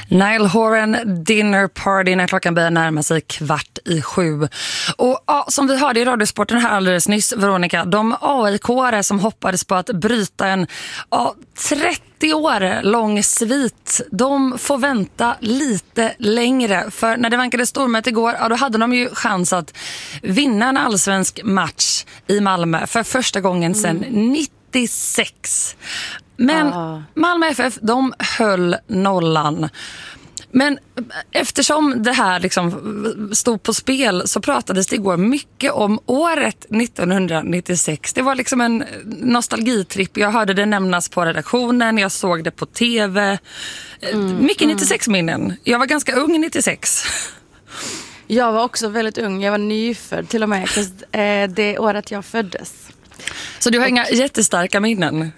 Niall Horan, Dinner Party, när klockan börjar närma sig 6:15. Och ja, som vi hörde i Radiosporten här alldeles nyss, Veronica, de AIK-are som hoppades på att bryta en 30 år lång svit, de får vänta lite längre. För när det vankade stormöte igår, då hade de ju chans att vinna en allsvensk match i Malmö för första gången sedan 96. Men Malmö FF, de höll nollan. Men eftersom det här liksom stod på spel så pratades det igår mycket om året 1996. Det var liksom en nostalgitripp. Jag hörde det nämnas på redaktionen, jag såg det på tv. Mycket 96-minnen. Jag var ganska ung 96. Jag var också väldigt ung. Jag var nyfödd till och med. Det året jag föddes. Så du har inga jättestarka minnen?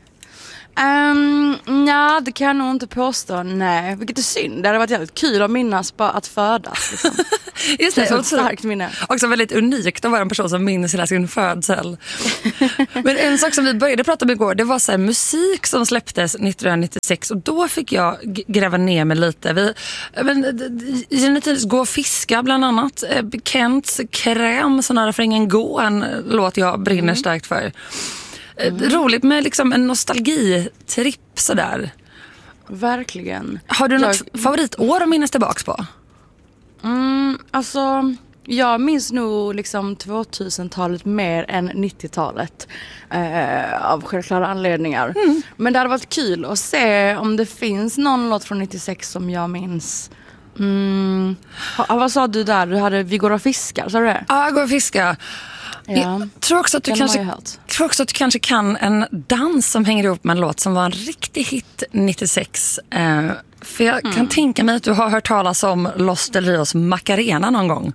Ja, det kan jag nog inte påstå. Nej, vilket är synd. Det hade varit jävligt kul att minnas bara att födas liksom. Just det, är ett starkt minne. Också väldigt unikt att vara en person som minns hela sin födsel. Men en sak som vi började prata om igår, det var så här musik som släpptes 1996. Och då fick jag gräva ner mig lite. Genetivis Gå och fiska bland annat. Kents Kräm, så nära för ingen gå, en låt jag brinner starkt för. Roligt med liksom en nostalgitripp sådär. Verkligen. Har du något favoritår att minnas tillbaks på? Alltså, jag minns nog liksom 2000-talet mer än 90-talet. Av självklara anledningar. Men det hade varit kul att se om det finns någon låt från 96 som jag minns. Vad sa du där? Du hade Vi går och fiskar, sa du det? Ja, Gå och fiska. Ja. Jag tror också att du kanske kan en dans som hänger ihop med en låt som var en riktig hit 96. För jag kan tänka mig att du har hört talas om Los Del Rios Macarena någon gång.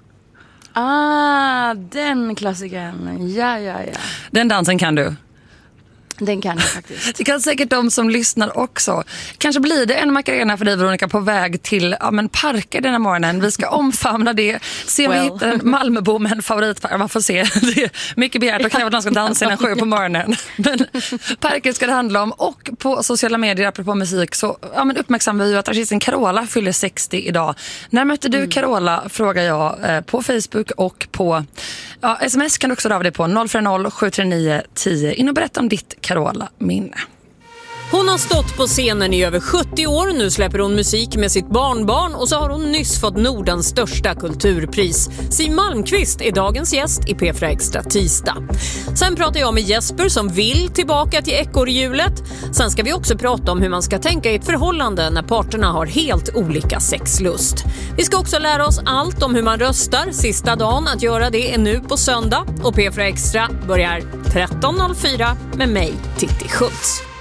Den klassikern. Ja. Den dansen kan du? Den kan jag faktiskt. Det kan säkert de som lyssnar också. Kanske blir det en Macarena för dig, Veronica, på väg till parker den här morgonen. Vi ska omfamna det. Se om vi hittar en Malmöbo med en favoritpark. Man får se. Det är mycket begärt och kräver att de ska dansa innan 7 på morgonen. Men parker ska det handla om. Och på sociala medier, apropå musik, så uppmärksammar vi att artisten Carola fyller 60 idag. När mötte du Carola, frågar jag på Facebook och på sms kan du också röra dig på 040 739 10. In och berätta om ditt Carola-minne. Hon har stått på scenen i över 70 år. Nu släpper hon musik med sitt barnbarn och så har hon nyss fått Nordens största kulturpris. Siw Malmkvist är dagens gäst i P4 Extra tisdag. Sen pratar jag med Jesper som vill tillbaka till ekorrhjulet. Sen ska vi också prata om hur man ska tänka i ett förhållande när parterna har helt olika sexlust. Vi ska också lära oss allt om hur man röstar. Sista dagen att göra det är nu på söndag. Och P4 Extra börjar 13.04 med mig, Titti Schultz.